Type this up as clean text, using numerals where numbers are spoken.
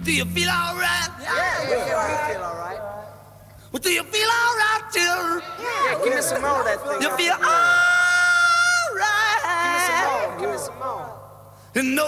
do you feel alright? Yeah, we feel alright. Well, do you feel alright, children? Yeah, give me some more of that thing. You feel alright. alright? Give me some more. You know